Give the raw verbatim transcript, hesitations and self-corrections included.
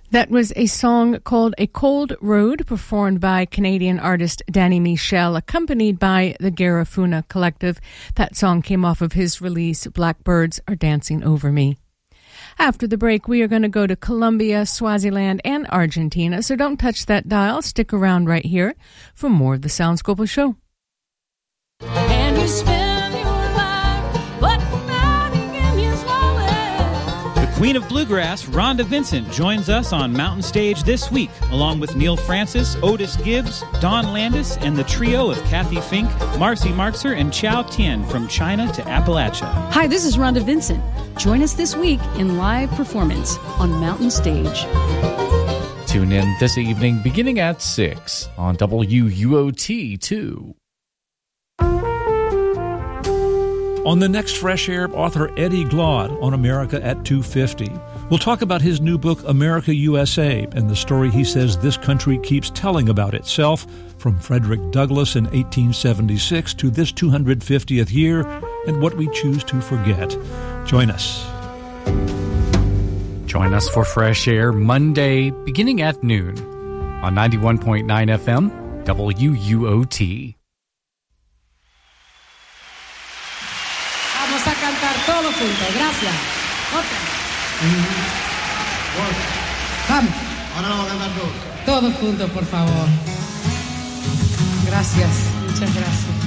That was a song called A Cold Road, performed by Canadian artist Danny Michel, accompanied by the Garifuna Collective. That song came off of his release, Blackbirds Are Dancing Over Me. After the break, we are going to go to Colombia, Swaziland, and Argentina, so don't touch that dial. Stick around right here for more of the Soundscope Show. And you spend your life, but nothing in his wallet. The Queen of Bluegrass, Rhonda Vincent, joins us on Mountain Stage this week, along with Neil Francis, Otis Gibbs, Don Landis, and the trio of Kathy Fink, Marcy Martzer, and Chow Tien from China to Appalachia. Hi, this is Rhonda Vincent. Join us this week in live performance on Mountain Stage. Tune in this evening beginning at six on W U O T two. On the next Fresh Air, author Eddie Glaude on America at two fifty. We'll talk about his new book, America U S A, and the story he says this country keeps telling about itself, from Frederick Douglass in eighteen seventy-six to this two hundred fiftieth year, and what we choose to forget. Join us. Join us for Fresh Air Monday, beginning at noon, on ninety-one point nine F M, W U O T. Vamos a cantar todos juntos. Gracias. Otra. Vamos. Ahora vamos a cantar todos. Todos juntos, por favor. Gracias. Muchas gracias.